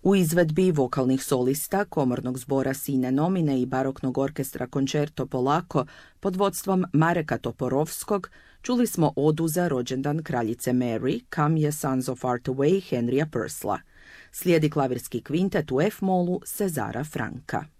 U izvedbi vokalnih solista, komornog zbora Sine Nomine i baroknog orkestra Concerto Polako pod vodstvom Mareka Toporovskog čuli smo odu za rođendan kraljice Mary, Come Ye Sons of Art Away Henrya Purcella. Slijedi klavirski kvintet u F-molu Cezara Franka.